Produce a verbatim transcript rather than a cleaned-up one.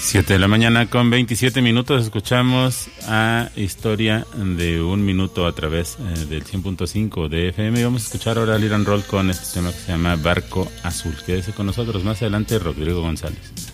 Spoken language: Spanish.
siete de la mañana con veintisiete minutos. Escuchamos a Historia de un Minuto a través eh, del cien punto cinco de F M. Y vamos a escuchar ahora a Liran Roll con este tema que se llama Barco Azul. Quédese con nosotros. Más adelante, Rodrigo González.